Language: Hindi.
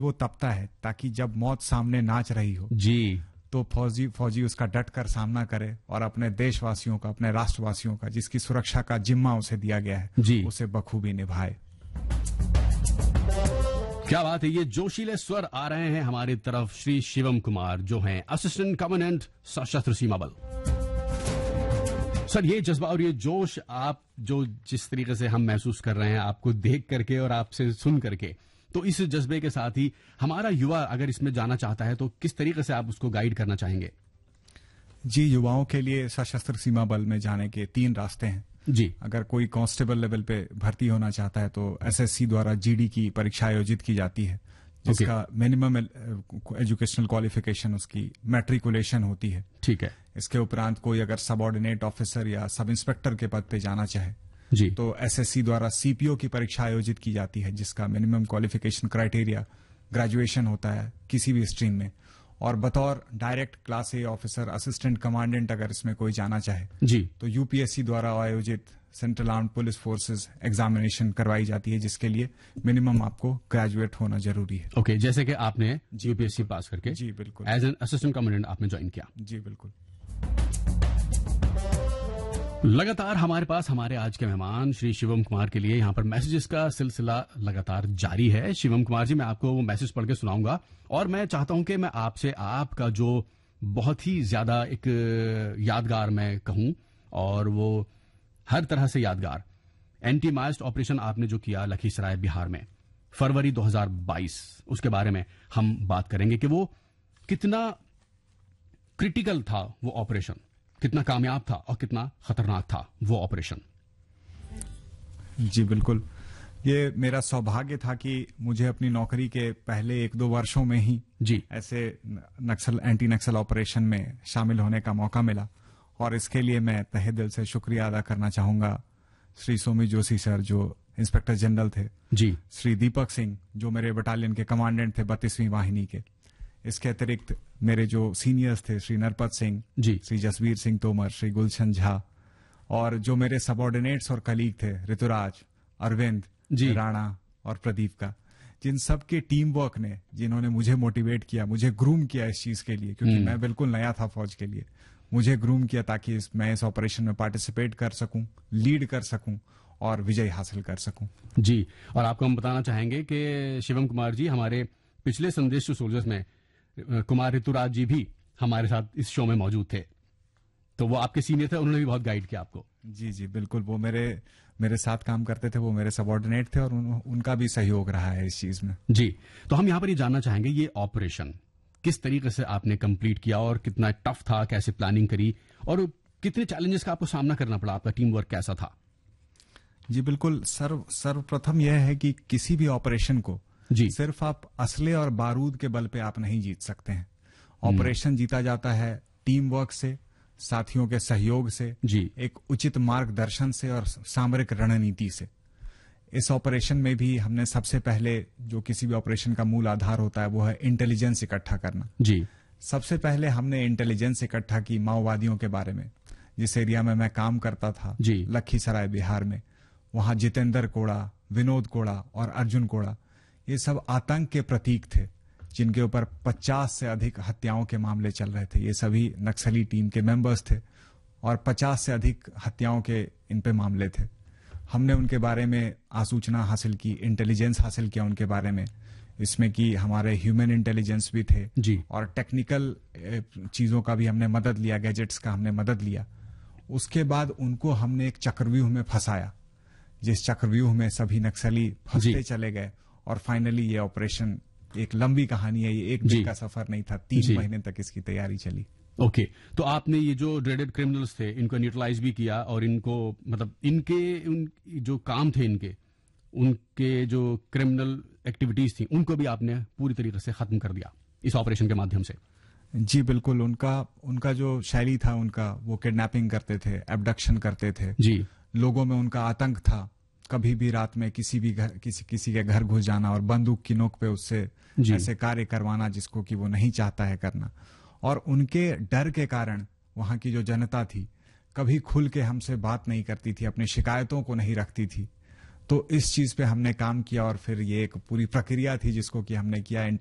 वो तपता है ताकि जब मौत सामने नाच रही हो जी तो फौजी उसका डट कर सामना करे और अपने देशवासियों का, अपने राष्ट्रवासियों का, जिसकी सुरक्षा का जिम्मा उसे दिया गया है, जी उसे बखूबी निभाए। क्या बात है। ये जोशीले स्वर आ रहे हैं हमारी तरफ श्री शिवम कुमार, जो हैं असिस्टेंट कमांडेंट सशस्त्र सीमा बल। सर, ये जज्बा और ये जोश आप जो जिस तरीके से हम महसूस कर रहे हैं आपको देख करके और आपसे सुन करके, तो इस जज्बे के साथ ही हमारा युवा अगर इसमें जाना चाहता है तो किस तरीके से आप उसको गाइड करना चाहेंगे? जी, युवाओं के लिए सशस्त्र सीमा बल में जाने के 3 रास्ते हैं जी। अगर कोई कांस्टेबल लेवल पे भर्ती होना चाहता है तो एसएससी द्वारा जीडी की परीक्षा आयोजित की जाती है, जिसका मिनिमम एजुकेशनल क्वालिफिकेशन उसकी मैट्रिकुलेशन होती है। ठीक है। इसके उपरांत कोई अगर सबऑर्डिनेट ऑफिसर या सब इंस्पेक्टर के पद पे जाना चाहे जी तो एसएससी द्वारा सीपीओ की परीक्षा आयोजित की जाती है, जिसका मिनिमम क्वालिफिकेशन क्राइटेरिया ग्रेजुएशन होता है किसी भी स्ट्रीम में। और बतौर डायरेक्ट क्लास ए ऑफिसर, असिस्टेंट कमांडेंट अगर इसमें कोई जाना चाहे जी तो यूपीएससी द्वारा आयोजित central armed police forces examination करवाई जाती है, जिसके लिए मिनिमम आपको ग्रेजुएट होना जरूरी है। ओके, जैसे कि आपने यूपीएससी पास करके जी बिल्कुल एज एन असिस्टेंट कमांडेंट आपने ज्वाइन किया। जी बिल्कुल। लगातार हमारे पास हमारे आज के मेहमान श्री शिवम कुमार के लिए यहाँ पर मैसेजेस का सिलसिला लगातार जारी है। शिवम कुमार जी, मैं आपको वो मैसेज पढ़ के सुनाऊंगा और मैं चाहता हूं कि मैं आपसे आपका जो बहुत ही ज्यादा एक यादगार मैं कहूं और वो हर तरह से यादगार एंटी माइस्ट ऑपरेशन आपने जो किया लखीसराय बिहार में फरवरी 2022, उसके बारे में हम बात करेंगे कि वो कितना क्रिटिकल था वो ऑपरेशन, कितना कामयाब था और कितना खतरनाक था वो ऑपरेशन। जी बिल्कुल, ये मेरा सौभाग्य था कि मुझे अपनी नौकरी के पहले 1-2 वर्षों में ही जी ऐसे एंटी नक्सल ऑपरेशन में शामिल होने का मौका मिला और इसके लिए मैं तहे दिल से शुक्रिया अदा करना चाहूंगा श्री सोमी जोशी सर जो इंस्पेक्टर जनरल थे, जी श्री दीपक सिंह जो मेरे बटालियन के कमांडेंट थे 32वीं वाहिनी के। इसके अतिरिक्त मेरे जो सीनियर्स थे श्री नरपत सिंह जी श्री जसवीर सिंह तोमर, श्री गुलशन झा, और जो मेरे सबऑर्डिनेट्स और कलीग थे ऋतुराज, अरविंद जी राणा और प्रदीप का, जिन सब के टीम वर्क ने, जिन्होंने मुझे मोटिवेट किया, मुझे ग्रूम किया इस चीज के लिए, क्योंकि मैं बिल्कुल नया था फौज के लिए, मुझे ग्रूम किया ताकि मैं इस ऑपरेशन में पार्टिसिपेट कर सकूं, लीड कर सकूं और विजय हासिल कर सकूं। जी, और आपको हम बताना चाहेंगे कि शिवम कुमार जी हमारे पिछले संदेश टू सोल्जर्स में कुमार ऋतुराज जी भी हमारे साथ इस शो में मौजूद थे, तो वो आपके सीनियर थे, उन्होंने भी बहुत गाइड किया आपको। जी जी बिल्कुल, वो मेरे साथ काम करते थे, वो मेरे सबऑर्डिनेट थे और उनका भी सहयोग रहा है इस चीज में। जी, तो हम यहाँ पर ये जानना चाहेंगे ये ऑपरेशन किस तरीके से आपने कंप्लीट किया और कितना टफ था, कैसे प्लानिंग करी और कितने चैलेंजेस का आपको सामना करना पड़ा, आपका टीम वर्क कैसा था? जी बिल्कुल, सर्वप्रथम यह है कि किसी भी ऑपरेशन को जी सिर्फ आप असले और बारूद के बल पे आप नहीं जीत सकते हैं। ऑपरेशन जीता जाता है टीम वर्क से, साथियों के सहयोग से, जी एक उचित मार्गदर्शन से और सामरिक रणनीति से। इस ऑपरेशन में भी हमने सबसे पहले जो किसी भी ऑपरेशन का मूल आधार होता है वो है इंटेलिजेंस इकट्ठा करना। जी, सबसे पहले हमने इंटेलिजेंस इकट्ठा की माओवादियों के बारे में। जिस एरिया में मैं काम करता था जी लखीसराय बिहार में, वहां जितेंद्र कोड़ा, विनोद कोड़ा और अर्जुन कोड़ा, ये सब आतंक के प्रतीक थे जिनके ऊपर 50 से अधिक हत्याओं के मामले चल रहे थे। ये सभी नक्सली टीम के मेंबर्स थे और 50 से अधिक हत्याओं के इन पे मामले थे। हमने उनके बारे में आसूचना हासिल की, इंटेलिजेंस हासिल किया उनके बारे में, इसमें कि हमारे ह्यूमन इंटेलिजेंस भी थे जी और टेक्निकल चीजों का भी हमने मदद लिया, गैजेट्स का हमने मदद लिया। उसके बाद उनको हमने एक चक्रव्यूह में फंसाया, जिस चक्रव्यूह में सभी नक्सली फंसते चले गए और फाइनली ये ऑपरेशन एक लंबी कहानी है, ये एक दिन का सफर नहीं था, 3 महीने तक इसकी तैयारी चली। ओके, तो आपने ये जो ड्रेडेड क्रिमिनल्स थे इनको न्यूट्रलाइज भी किया और इनको मतलब इनके जो काम थे उनके जो क्रिमिनल एक्टिविटीज थी उनको भी आपने पूरी तरीके से खत्म कर दिया इस ऑपरेशन के माध्यम से। जी बिल्कुल, उनका जो शैली था, वो किडनैपिंग करते थे, एब्डक्शन करते थे जी, लोगों में उनका आतंक था। कभी भी रात में किसी के घर घुस जाना और बंदूक की नोक पे उससे ऐसे कार्य करवाना जिसको कि वो नहीं चाहता है करना। और उनके डर के कारण वहां की जो जनता थी कभी खुल के हमसे बात नहीं करती थी, अपनी शिकायतों को नहीं रखती थी। तो इस चीज पे हमने काम किया और फिर ये एक पूरी प्रक्रिया थी जिसको कि हमने किया।